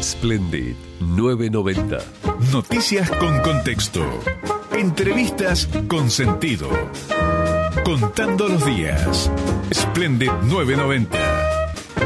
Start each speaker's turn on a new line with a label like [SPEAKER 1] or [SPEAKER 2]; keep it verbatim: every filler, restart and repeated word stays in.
[SPEAKER 1] Splendid novecientos noventa.
[SPEAKER 2] Noticias con contexto. Entrevistas con sentido. Contando los días. Splendid novecientos noventa.